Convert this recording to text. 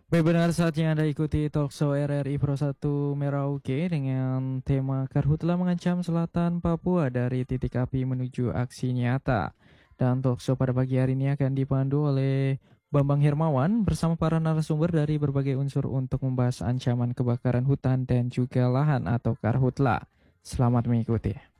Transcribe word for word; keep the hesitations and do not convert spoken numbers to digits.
Baik, benar saatnya Anda ikuti Talkshow R R I Pro satu Merauke dengan tema Karhutla mengancam Selatan Papua dari titik api menuju aksi nyata. Dan Talkshow pada pagi hari ini akan dipandu oleh Bambang Hermawan bersama para narasumber dari berbagai unsur untuk membahas ancaman kebakaran hutan dan juga lahan atau Karhutla. Selamat mengikuti.